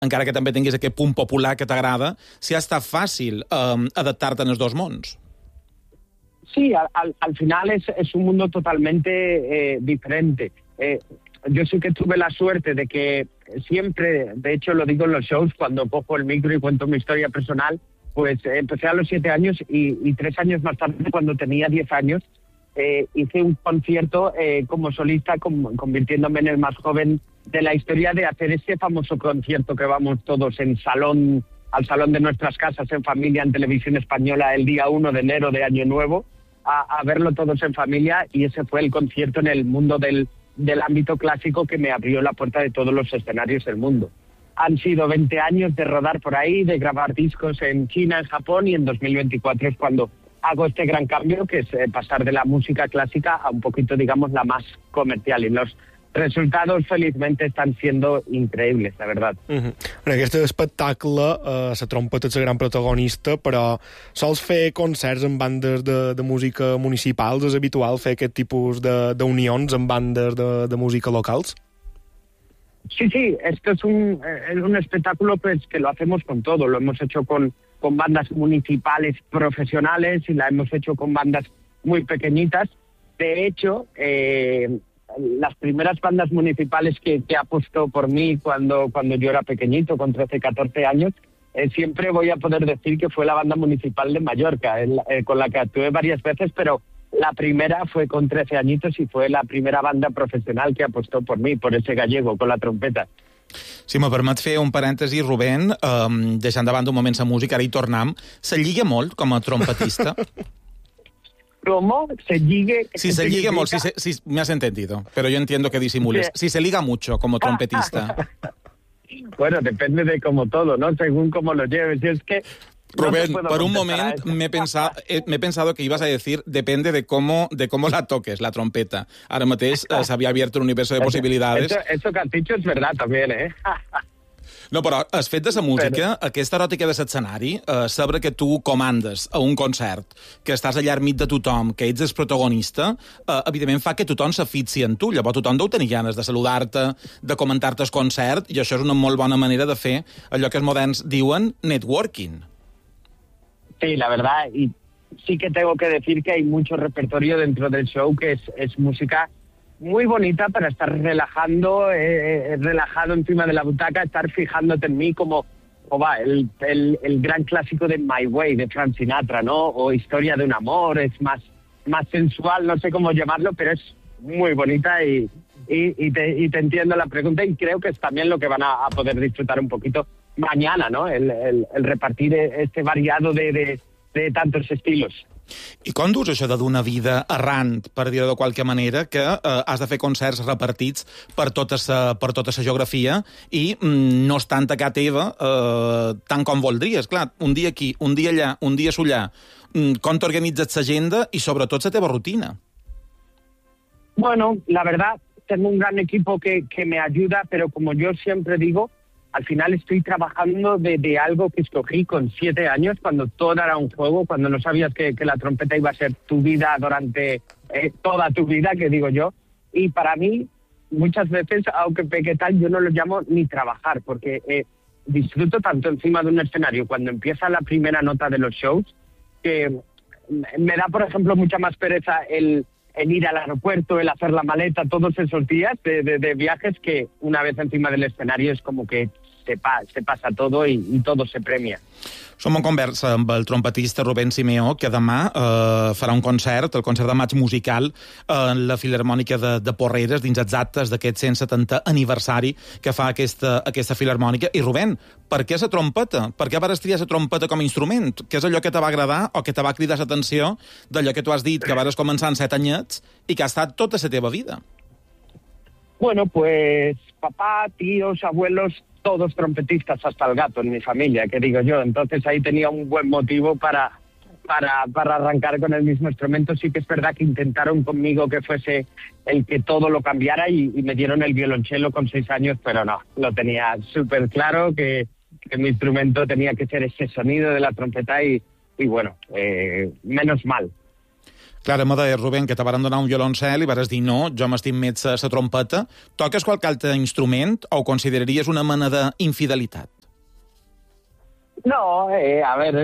encara que també tinguis aquest punt popular que t'agrada, si ha estat fàcil adaptar-te en els dos mons. Sí, al final es un mundo totalmente diferente. Yo sí que tuve la suerte de que siempre, de hecho lo digo en los shows, cuando cojo el micro y cuento mi historia personal, pues empecé a los 7 años y 3 años más tarde, cuando tenía 10 años, hice un concierto como solista, convirtiéndome en el más joven de la historia de hacer ese famoso concierto que vamos todos al salón de nuestras casas, en familia, en Televisión Española, el día 1 de enero de Año Nuevo, a verlo todos en familia, y ese fue el concierto en el mundo del ámbito clásico que me abrió la puerta de todos los escenarios del mundo. Han sido 20 años de rodar por ahí, de grabar discos en China, en Japón, y en 2024 es cuando hago este gran cambio, que es pasar de la música clásica a un poquito, digamos, la más comercial. Y los resultados, felizmente, están siendo increïbles, la verdad. En aquest espectacle, la trompeta és la gran protagonista, però sols fer concerts en bandes de música municipals? És habitual fer aquest tipus d'unions amb bandes de música locals? Sí, esto es un espectáculo pues, que lo hacemos con todo. Lo hemos hecho con bandas municipales profesionales y la hemos hecho con bandas muy pequeñitas. De hecho, las primeras bandas municipales que apostó por mí cuando yo era pequeñito, con 13, 14 años, siempre voy a poder decir que fue la banda municipal de Mallorca, con la que actué varias veces, pero la primera fue con 13 añitos y fue la primera banda profesional que apostó por mí, por ese gallego, con la trompeta. Si me permet fer un parèntesi, Rubén, deixant de banda un moment la música, ara hi tornem, se lliga molt com a trompetista? ¿Cómo? ¿Se lligue? Si se liga mucho, me has entendido, pero yo entiendo que disimules. Si se liga mucho como trompetista. Bueno, depende de como todo, ¿no? Según cómo lo lleves. Y es que Rubén, por un momento me he pensado que ibas a decir depende de cómo la toques, la trompeta. Ara mateix s'havia abierto un universo de posibilidades. Eso que has dicho es verdad también, ¿eh? No, però has fet de la música, aquesta eròtica de l'escenari, saber que tu comandes a un concert, que estàs allà al mig de tothom, que ets el protagonista, evidentment fa que tothom s'afixi en tu. Llavors tothom deu tenir ganes de saludar-te, de comentar-te el concert, i això és una molt bona manera de fer allò que els moderns diuen networking. Sí, la verdad, y sí que tengo que decir que hay mucho repertorio dentro del show que es música muy bonita para estar relajado encima de la butaca, estar fijándote en mí como el gran clásico de My Way, de Frank Sinatra, ¿no? O Historia de un amor, es más sensual, no sé cómo llamarlo, pero es muy bonita y te entiendo la pregunta, y creo que es también lo que van a poder disfrutar un poquito mañana, ¿no? El repartir este variado de tantos estilos. I com dius això de donar vida errant, per dir-ho de qualque manera, que has de fer concerts repartits per tota la geografia i no estan a casa teva tant com voldries? Clar, un dia aquí, un dia allà, un dia allà. Com t'organitzes l'agenda i sobretot la teva rutina? Bueno, la verdad, tengo un gran equipo que me ayuda, pero como yo siempre digo, al final estoy trabajando de algo que escogí con 7 años, cuando todo era un juego, cuando no sabías que la trompeta iba a ser tu vida durante toda tu vida, que digo yo. Y para mí, muchas veces, aunque peque tal, yo no lo llamo ni trabajar, porque disfruto tanto encima de un escenario cuando empieza la primera nota de los shows, que me da, por ejemplo, mucha más pereza el ir al aeropuerto, el hacer la maleta, todos esos días de viajes, que una vez encima del escenario es como que se pasa todo y todo se premia. Som en conversa amb el trompetista Rubén Simeó, que demà farà un concert, el concert de maig musical, en la Filharmònica de Porreres, dins els actes d'aquest 170 aniversari que fa aquesta Filharmònica. I Rubén, per què la trompeta? Per què vas triar la trompeta com a instrument? Què és allò que te va agradar o que te va cridar l'atenció d'allò que tu has dit que vas començar en 7 anyets i que ha estat tota la teva vida? Bueno, pues papá, tíos, abuelos, todos trompetistas, hasta el gato en mi familia, que digo yo. Entonces ahí tenía un buen motivo para arrancar con el mismo instrumento. Sí que es verdad que intentaron conmigo que fuese el que todo lo cambiara y me dieron el violonchelo con 6 años, pero no, lo tenía súper claro que mi instrumento tenía que ser ese sonido de la trompeta y bueno, menos mal. Clara, me deia, Rubén, que te varen donar un violoncel i vas dir no, jo m'estim més la trompeta. Toques qualque altre instrument o ho consideraries una mena d'infidelitat? No, a ver,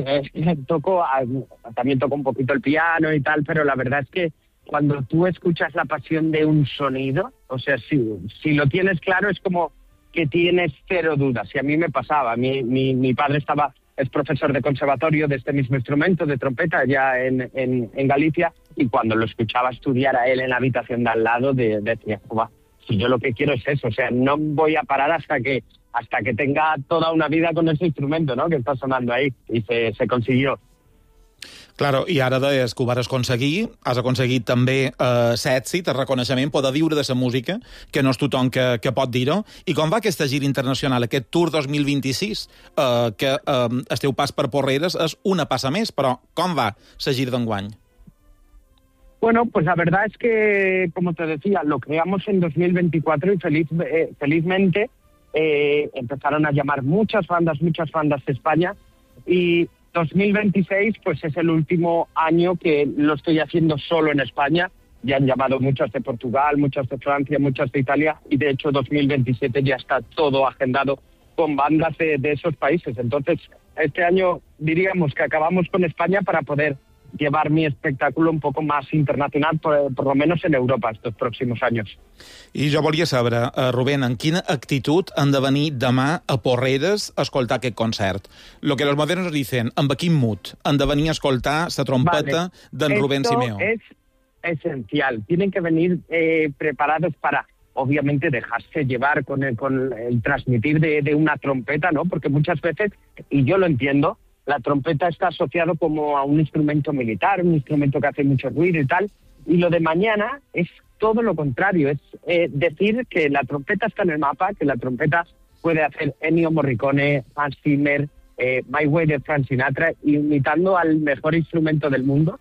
también toco un poquito el piano y tal, pero la verdad es que cuando tú escuchas la pasión de un sonido, o sea, si lo tienes claro es como que tienes cero dudas. Y a mí me pasaba, mi padre es profesor de conservatorio de este mismo instrumento, de trompeta, ya en Galicia, y cuando lo escuchaba estudiar a él en la habitación de al lado, decía, si yo lo que quiero es eso, o sea, no voy a parar hasta que tenga toda una vida con ese instrumento, ¿no?, que está sonando ahí, i se consiguió. Claro, i ara deies que ho vas aconseguir, has aconseguit també l'èxit, el reconeixement, poder viure de la música, que no és tothom que pot dir-ho. I com va aquesta gira internacional, aquest Tour 2026, que el teu pas per Porreres és una passa més, però com va la gira d'enguany? Bueno, pues la verdad es que, como te decía, lo creamos en 2024 y felizmente empezaron a llamar muchas bandas de España, y 2026 pues es el último año que lo estoy haciendo solo en España. Ya han llamado muchas de Portugal, muchas de Francia, muchas de Italia, y de hecho 2027 ya está todo agendado con bandas de esos países. Entonces, este año diríamos que acabamos con España para poder llevar mi espectáculo un poco más internacional, por lo menos en Europa, estos próximos años. I jo volia saber, Rubén, en quina actitud han de venir demà a Porreres a escoltar aquest concert? Lo que los modernos dicen, amb quin mood han de venir a escoltar la trompeta d'en Rubén Simeó? Es esencial. Tienen que venir preparados para, obviamente, dejarse llevar con el transmitir de una trompeta, ¿no? Porque muchas veces, y yo lo entiendo, la trompeta está asociado como a un instrumento militar, un instrumento que hace mucho ruido y tal, y lo de mañana es todo lo contrario, es decir que la trompeta está en el mapa, que la trompeta puede hacer Ennio Morricone, Hans Zimmer, My Way de Frank Sinatra, imitando al mejor instrumento del mundo.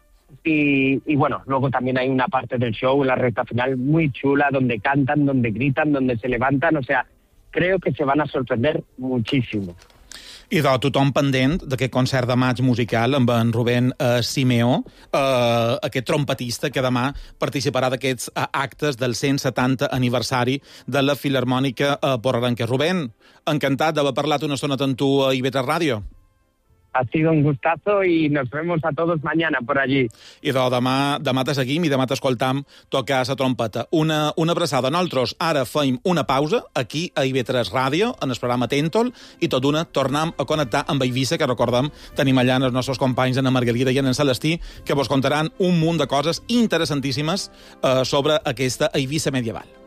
Y bueno, luego también hay una parte del show, en la recta final, muy chula, donde cantan, donde gritan, donde se levantan, o sea, creo que se van a sorprender muchísimo. I tothom pendent d'aquest concert de maig musical amb en Rubén Simeó, aquest trompetista que demà participarà d'aquests actes del 170 aniversari de la Filharmònica Porrerenca. Rubén, encantat d'haver parlat una estona amb tu a IB3 Ràdio. Ha sido un gustazo y nos vemos a todos mañana por allí. I demà te seguim i demà t'escoltam tocar la trompeta. Una abraçada. Nosaltres ara feim una pausa aquí a IB3 Ràdio, en el programa Tèntol, i tot d'una tornem a connectar amb Eivissa, que recordem tenim allà els nostres companys en Margalida i en Celestí, que vos contaran un munt de coses interessantíssimes sobre aquesta Eivissa medieval.